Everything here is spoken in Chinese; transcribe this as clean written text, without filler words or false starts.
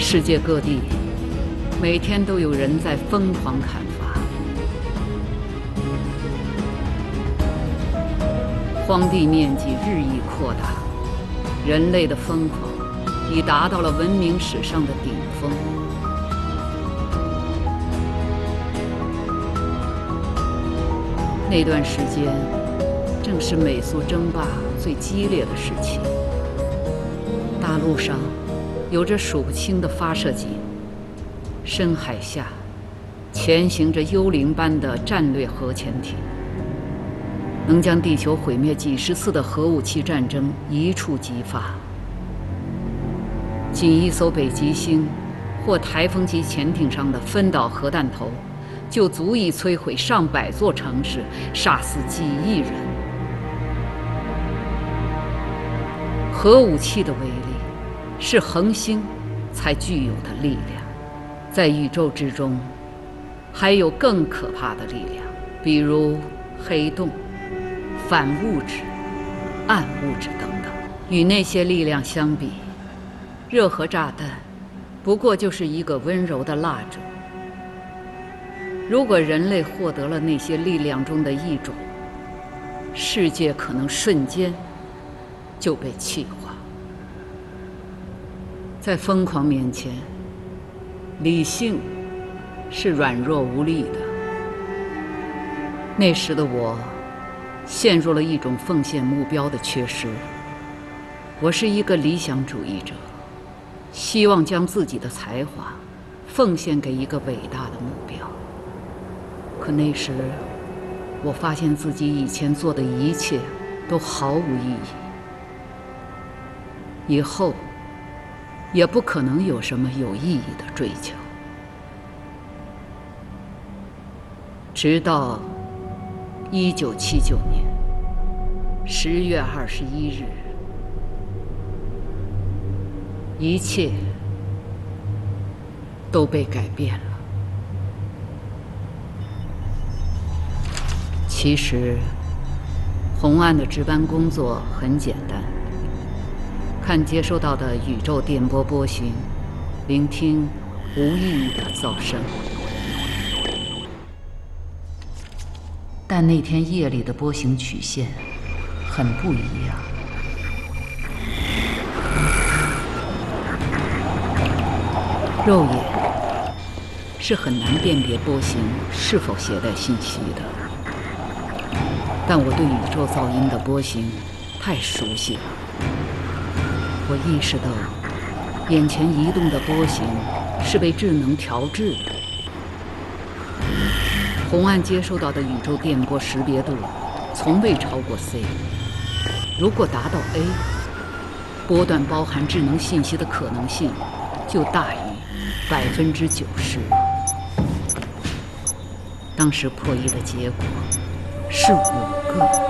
世界各地每天都有人在疯狂砍伐，荒地面积日益扩大，人类的疯狂已达到了文明史上的顶峰。那段时间正是美苏争霸最激烈的时期，大陆上有着数不清的发射井，深海下潜行着幽灵般的战略核潜艇，能将地球毁灭几十次的核武器战争一触即发。仅一艘北极星或台风级潜艇上的分导核弹头，就足以摧毁上百座城市，杀死几亿人。核武器的威力是恒星才具有的力量，在宇宙之中还有更可怕的力量，比如黑洞、反物质、暗物质等等。与那些力量相比，热核炸弹不过就是一个温柔的蜡烛。如果人类获得了那些力量中的一种，世界可能瞬间就被气化。在疯狂面前，理性是软弱无力的。那时的我陷入了一种奉献目标的缺失。我是一个理想主义者，希望将自己的才华奉献给一个伟大的目标。可那时我发现自己以前做的一切都毫无意义，以后也不可能有什么有意义的追求。直到1979年10月21日，一切都被改变了。其实，红岸的值班工作很简单：看接收到的宇宙电波波形，聆听无意义的噪声。但那天夜里的波形曲线很不一样。肉眼是很难辨别波形是否携带信息的，但我对宇宙噪音的波形太熟悉了。我意识到，眼前移动的波形是被智能调制的。红岸接收到的宇宙电波识别度从未超过 C， 如果达到 A， 波段包含智能信息的可能性就大于90%。当时破译的结果是5个。